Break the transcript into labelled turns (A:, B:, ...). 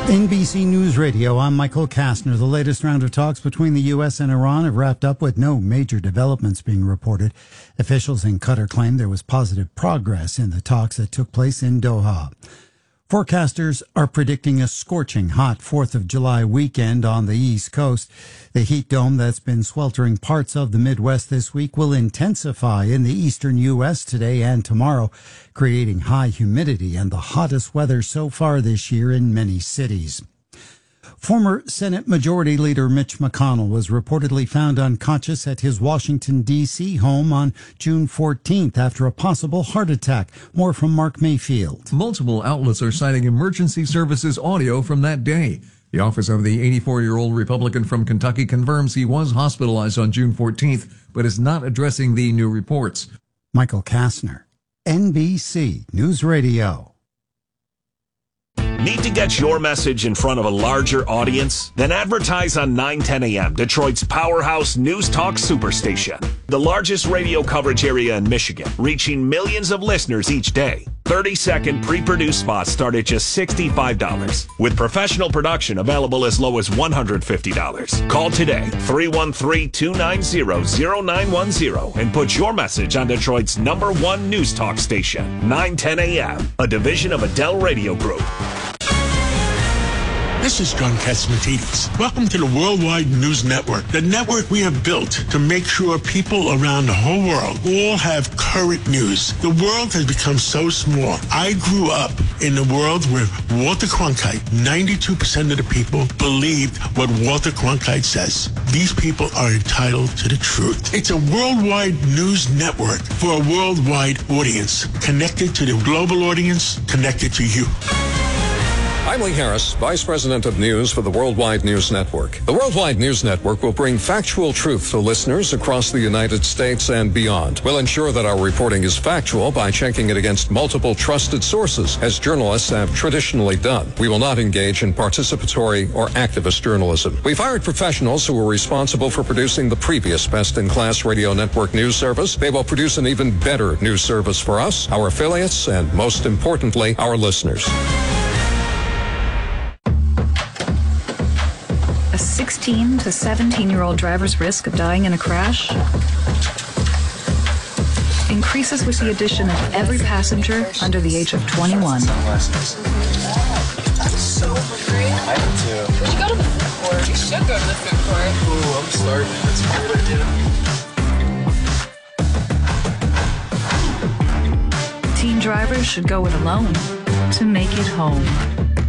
A: NBC News Radio, I'm Michael Kastner. The latest round of talks between the U.S. and Iran have wrapped up with no major developments being reported. Officials in Qatar claim there was positive progress in the talks that took place in Doha. Forecasters are predicting a scorching hot 4th of July weekend on the East Coast. The heat dome that's been sweltering parts of the Midwest this week will intensify in the eastern U.S. today and tomorrow, creating high humidity and the hottest weather so far this year in many cities. Former Senate Majority Leader Mitch McConnell was reportedly found unconscious at his Washington, D.C. home on June 14th after a possible heart attack. More from Mark Mayfield.
B: Multiple outlets are citing emergency services audio from that day. The office of the 84-year-old Republican from Kentucky confirms he was hospitalized on June 14th, but is not addressing the new reports.
A: Michael Kastner, NBC News Radio.
C: Need to get your message in front of a larger audience? Then advertise on 910 AM, Detroit's powerhouse news talk superstation. The largest radio coverage area in Michigan, reaching millions of listeners each day. 30-second pre-produced spots start at just $65, with professional production available as low as $150. Call today, 313-290-0910, and put your message on Detroit's #1 news talk station, 910 AM, a division of Adele Radio Group.
D: This is John Catsimatidis. Welcome to the Worldwide News Network, the network we have built to make sure people around the whole world all have current news. The world has become so small. I grew up in a world where Walter Cronkite, 92% of the people believed what Walter Cronkite says. These people are entitled to the truth. It's a worldwide news network for a worldwide audience, connected to the global audience, connected to you.
E: I'm Lee Harris, Vice President of News for the Worldwide News Network. The Worldwide News Network will bring factual truth to listeners across the United States and beyond. We'll ensure that our reporting is factual by checking it against multiple trusted sources, as journalists have traditionally done. We will not engage in participatory or activist journalism. We've hired professionals who were responsible for producing the previous best-in-class radio network news service. They will produce an even better news service for us, our affiliates, and most importantly, our listeners.
F: A 16 to 17-year-old driver's risk of dying in a crash increases with the addition of every passenger under the age of 21.
G: I'm so hungry. I am too. We should go to the food court. We should go to the food court.
D: Ooh, I'm starving. That's a great idea.
F: Teen drivers should go it alone to make it home.